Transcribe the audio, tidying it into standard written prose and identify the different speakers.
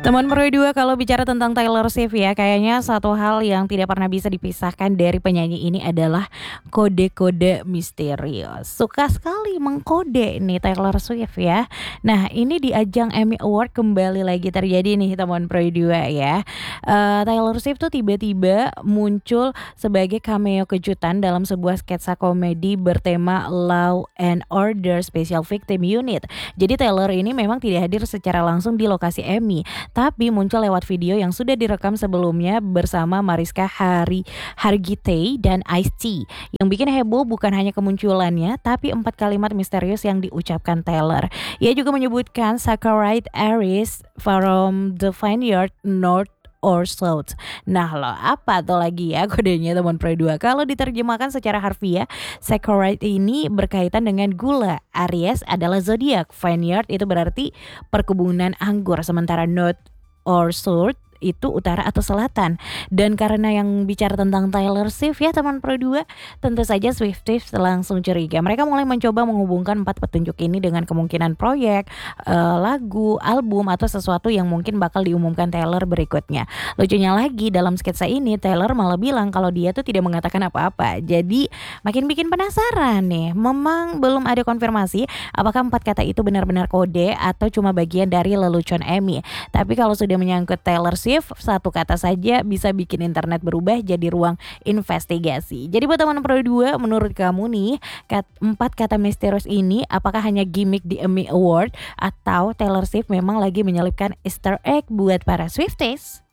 Speaker 1: Teman Pro 2 kalau bicara tentang Taylor Swift ya, kayaknya satu hal yang tidak pernah bisa dipisahkan dari penyanyi ini adalah kode-kode misterius. Suka sekali mengkode nih Taylor Swift ya. Nah, ini di ajang Emmy Award kembali lagi terjadi nih teman Pro 2 ya. Taylor Swift tuh tiba-tiba muncul sebagai cameo kejutan dalam sebuah sketsa komedi bertema Law and Order Special Victim Unit. Jadi Taylor ini memang tidak hadir secara langsung di lokasi Emmy, tapi muncul lewat video yang sudah direkam sebelumnya bersama Mariska Hargitay dan Ice-T. Yang bikin heboh bukan hanya kemunculannya, tapi 4 kalimat misterius yang diucapkan Taylor. Ia juga menyebutkan Saccharide Aries from the Vineyard North or South. Nah lo apa tuh lagi ya kodenya teman Pro 2? Kalau diterjemahkan secara harfiah, Saccharide ini berkaitan dengan gula, Aries adalah zodiak, Vineyard itu berarti perkebunan anggur, sementara North or South itu utara atau selatan. Dan karena yang bicara tentang Taylor Swift ya teman Pro 2, tentu saja Swifties langsung curiga. Mereka mulai mencoba menghubungkan 4 petunjuk ini dengan kemungkinan proyek, lagu, album atau sesuatu yang mungkin bakal diumumkan Taylor berikutnya. Lucunya lagi dalam sketsa ini Taylor malah bilang kalau dia tuh tidak mengatakan apa-apa. Jadi makin bikin penasaran nih. Memang belum ada konfirmasi apakah 4 kata itu benar-benar kode atau cuma bagian dari lelucon Emmy. Tapi kalau sudah menyangkut Taylor Swift, satu kata saja bisa bikin internet berubah jadi ruang investigasi. Jadi buat teman Pro 2, menurut kamu nih 4 kata misterius ini apakah hanya gimmick di Emmy Award atau Taylor Swift memang lagi menyelipkan Easter egg buat para Swifties?